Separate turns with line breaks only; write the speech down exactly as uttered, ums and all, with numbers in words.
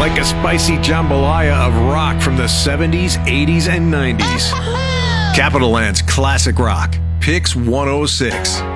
like a spicy jambalaya of rock from the seventies, eighties, and nineties. Capital Land's classic rock, Pix one oh six.